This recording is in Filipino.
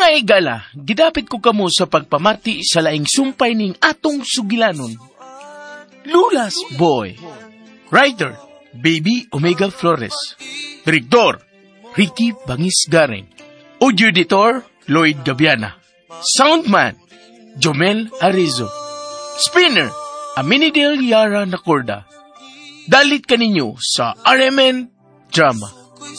Mga igala, gidapit ko kamo sa pagpamati sa laing sumpay ning atong sugilanon. Lulas Boy. Writer, Baby Omega Flores. Direktor, Ricky Bangis Garing. Audio editor, Lloyd Gabiana. Soundman, Jomel Arizo. Spinner, Aminidel Yara Nacorda. Dalit kaninyo sa RMN Drama.